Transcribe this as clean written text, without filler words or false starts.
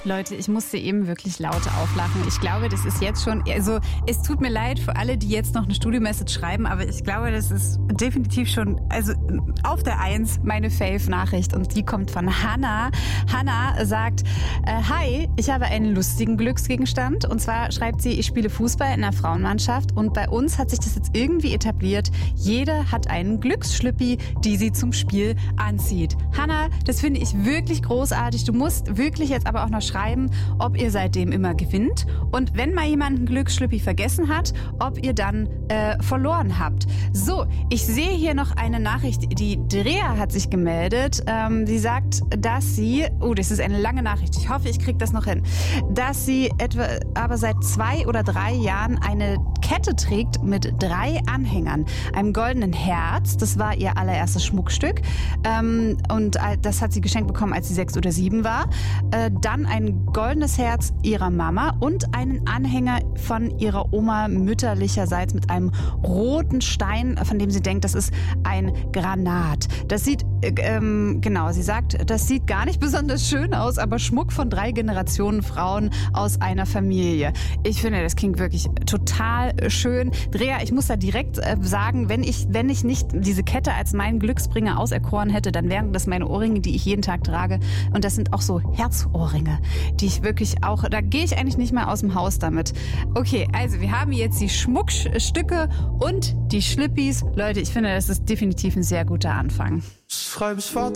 Leute, ich musste eben wirklich laut auflachen. Ich glaube, das ist jetzt schon, also es tut mir leid für alle, die jetzt noch eine Studio-Message schreiben, aber ich glaube, das ist definitiv schon, also auf der 1 meine Fave-Nachricht und die kommt von Hannah. Hannah sagt, hi, ich habe einen lustigen Glücksgegenstand und zwar schreibt sie, ich spiele Fußball in einer Frauenmannschaft und bei uns hat sich das jetzt irgendwie etabliert, jede hat einen Glücksschlüppi, die sie zum Spiel anzieht. Hannah, das finde ich wirklich großartig. Du musst wirklich jetzt aber auch noch schreiben, ob ihr seitdem immer gewinnt und wenn mal jemand einen Glücksschlüppi vergessen hat, ob ihr dann verloren habt. So, ich sehe hier noch eine Nachricht, die Drea hat sich gemeldet. Sie sagt, dass sie, das ist eine lange Nachricht, ich hoffe, ich kriege das noch hin, dass sie aber seit 2 oder 3 Jahren eine Kette trägt mit 3 Anhängern. Einem goldenen Herz, das war ihr allererstes Schmuckstück und das hat sie geschenkt bekommen, als sie 6 oder 7 war. Dann ein goldenes Herz ihrer Mama und einen Anhänger von ihrer Oma mütterlicherseits mit einem roten Stein, von dem sie denkt, das ist ein Granat. Das sieht, sie sagt, das sieht gar nicht besonders schön aus, aber Schmuck von 3 Generationen Frauen aus einer Familie. Ich finde, das klingt wirklich total schön. Drea, ich muss da direkt sagen, wenn ich nicht diese Kette als meinen Glücksbringer auserkoren hätte, dann wären das meine Ohrringe, die ich jeden Tag trage. Und das sind auch so Herzohrringe, die ich wirklich auch, da gehe ich eigentlich nicht mehr aus dem Haus damit. Okay, also wir haben jetzt die Schmuckstücke und die Schlippis. Leute, ich finde, das ist definitiv ein sehr guter Anfang. Schreib ich Vater